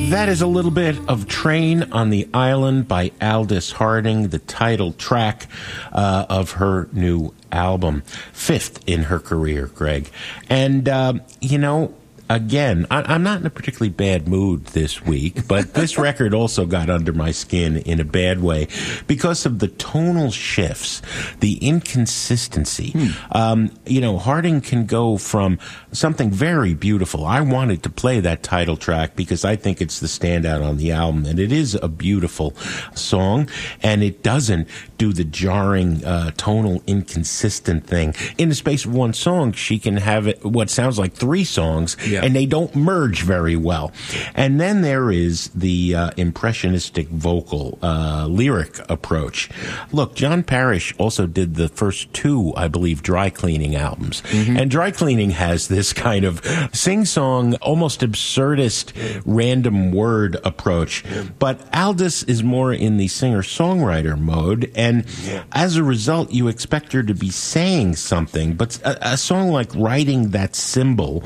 That is a little bit of Train on the Island by Aldous Harding, the title track of her new album, fifth in her career, Greg. And, again, I'm not in a particularly bad mood this week, but this record also got under my skin in a bad way because of the tonal shifts, the inconsistency. Harding can go from something very beautiful. I wanted to play that title track because I think it's the standout on the album, and it is a beautiful song, and it doesn't do the jarring, tonal, inconsistent thing. In the space of one song, she can have what sounds like three songs, and they don't merge very well. And then there is the impressionistic vocal, lyric approach. Look, John Parrish also did the first two, I believe, Dry Cleaning albums. And Dry Cleaning has this kind of sing-song, almost absurdist, random word approach. But Aldous is more in the singer-songwriter mode, and as a result, you expect her to be saying something. But a song like Riding That Cymbal,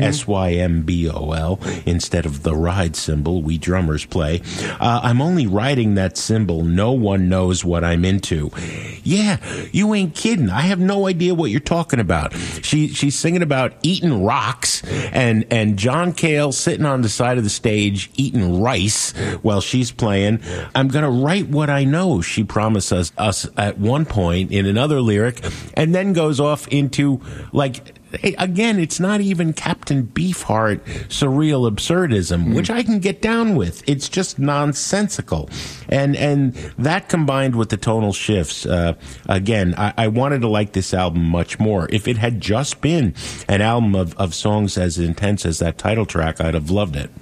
SYMBOL, instead of the ride cymbal we drummers play, I'm only riding that cymbal, no one knows what I'm into. Yeah, you ain't kidding. I have no idea what you're talking about. She's singing about eating rocks and John Cale sitting on the side of the stage eating rice while she's playing. I'm going to write what I know, she promises us at one point in another lyric, and then goes off into, like, again, it's not even Captain Beefheart surreal absurdism, which I can get down with. It's just nonsensical. And that combined with the tonal shifts, again, I wanted to like this album much more. If it had just been an album of songs as intense as that title track, I'd have loved it.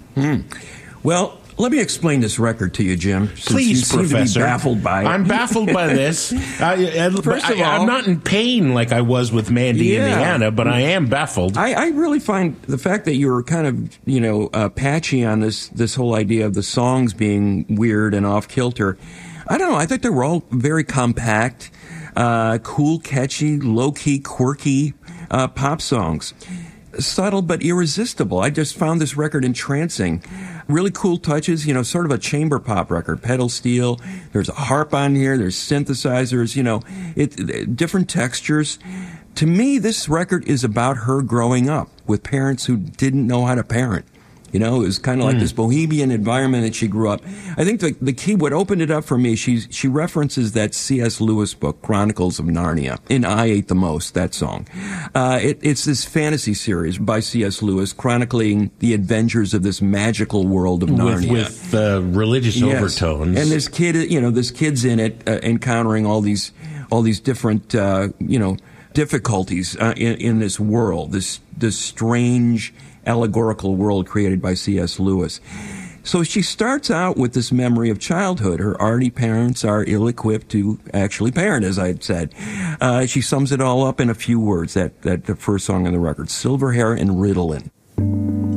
Well, let me explain this record to you, Jim. Please, you Professor. Seem to be baffled by it. I'm baffled by this. First of all, I'm not in pain like I was with Mandy Indiana, but I am baffled. I really find the fact that you were kind of, patchy on this whole idea of the songs being weird and off kilter. I don't know. I think they were all very compact, cool, catchy, low-key, quirky pop songs. Subtle but irresistible. I just found this record entrancing. Really cool touches, sort of a chamber pop record. Pedal steel, there's a harp on here, there's synthesizers, different textures. To me, this record is about her growing up with parents who didn't know how to parent. It was kind of like this bohemian environment that she grew up. I think the key, what opened it up for me, she references that C.S. Lewis book, Chronicles of Narnia, in I Ate the Most, that song. It's this fantasy series by C.S. Lewis chronicling the adventures of this magical world of Narnia. With religious overtones. And this kid's in it, encountering all these different, difficulties in this world, this strange allegorical world created by C.S. Lewis. So she starts out with this memory of childhood. Her arty parents are ill-equipped to actually parent, as I had said. She sums it all up in a few words, that the first song on the record, Silver Hair and Ritalin.